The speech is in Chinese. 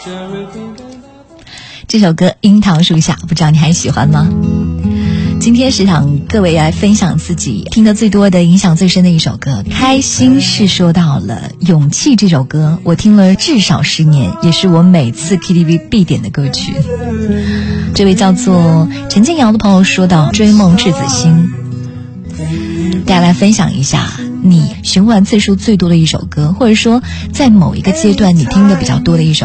这首歌《樱桃树下》，不知道你还喜欢吗？今天是想各位来分享自己听得最多的、影响最深的一首歌。开心是说到了《勇气》这首歌，我听了至少10年，也是我每次 KTV 必点的歌曲。这位叫做陈建瑶的朋友说到追梦赤子心，大家来分享一下你循环次数最多的一首歌，或者说在某一个阶段你听的比较多的一首